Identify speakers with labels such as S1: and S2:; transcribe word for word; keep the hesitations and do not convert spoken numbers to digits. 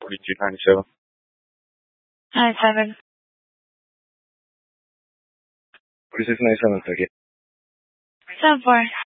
S1: forty-two ninety-seven.
S2: ninety-seven.
S1: forty-six ninety-seven, take it.
S2: seven four.